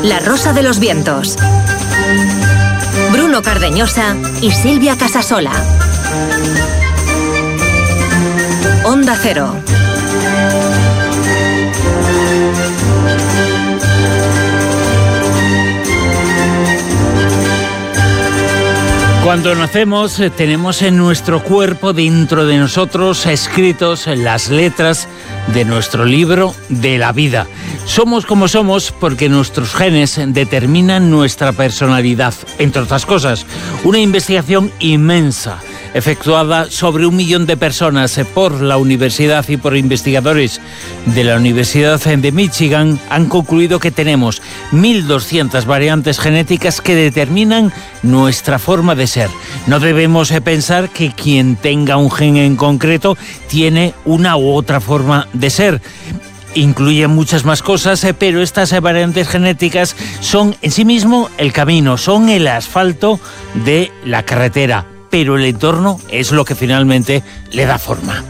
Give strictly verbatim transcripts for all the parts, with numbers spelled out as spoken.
La Rosa de los Vientos. Bruno Cardeñosa y Silvia Casasola. Onda Cero. Cuando nacemos tenemos en nuestro cuerpo, dentro de nosotros, escritos las letras de nuestro libro de la vida. Somos como somos porque nuestros genes determinan nuestra personalidad. Entre otras cosas, una investigación inmensa efectuada sobre un millón de personas por la universidad y por investigadores de la Universidad de Michigan han concluido que tenemos mil doscientas variantes genéticas que determinan nuestra forma de ser. No debemos pensar que quien tenga un gen en concreto tiene una u otra forma de ser. Incluyen muchas más cosas, pero estas variantes genéticas son en sí mismo el camino, son el asfalto de la carretera, pero el entorno es lo que finalmente le da forma.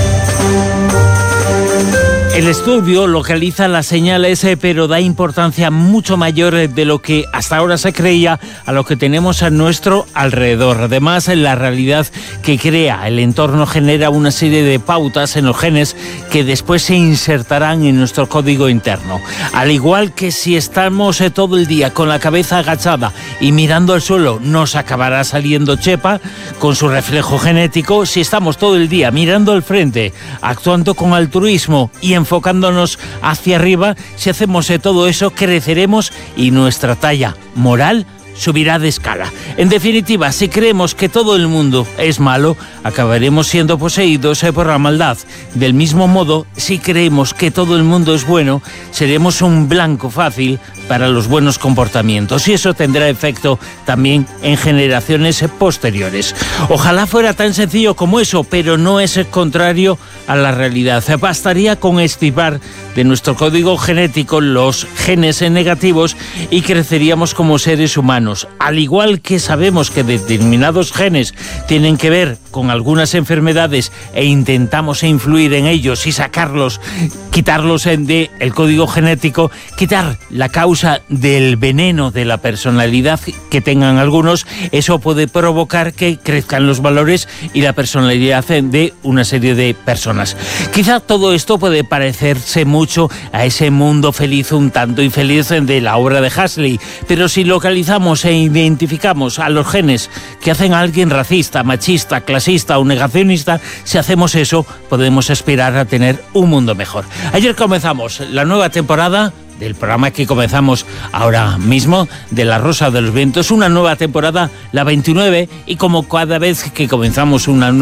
El estudio localiza las señales, pero da importancia mucho mayor de lo que hasta ahora se creía a lo que tenemos a nuestro alrededor. Además, la realidad que crea el entorno genera una serie de pautas en los genes que después se insertarán en nuestro código interno. Al igual que si estamos todo el día con la cabeza agachada y mirando al suelo, nos acabará saliendo chepa con su reflejo genético. Si estamos todo el día mirando al frente, actuando con altruismo y enfocándonos hacia arriba, si hacemos todo eso, creceremos y nuestra talla moral subirá de escala. En definitiva, si creemos que todo el mundo es malo, acabaremos siendo poseídos por la maldad. Del mismo modo, si creemos que todo el mundo es bueno, seremos un blanco fácil para los buenos comportamientos, y eso tendrá efecto también en generaciones posteriores. Ojalá fuera tan sencillo como eso, pero no es el contrario a la realidad. Bastaría con extirpar de nuestro código genético los genes negativos y creceríamos como seres humanos. Al igual que sabemos que determinados genes tienen que ver con algunas enfermedades e intentamos influir en ellos y sacarlos, quitarlos de el código genético, quitar la causa del veneno de la personalidad que tengan algunos, eso puede provocar que crezcan los valores y la personalidad de una serie de personas. Quizá todo esto puede parecerse mucho a ese mundo feliz, un tanto infeliz, de la obra de Huxley, pero si localizamos e identificamos a los genes que hacen a alguien racista, machista, clasista o negacionista, si hacemos eso, podemos aspirar a tener un mundo mejor. Ayer comenzamos la nueva temporada del programa que comenzamos ahora mismo, de La Rosa de los Vientos, una nueva temporada, la veintinueve, y como cada vez que comenzamos una nueva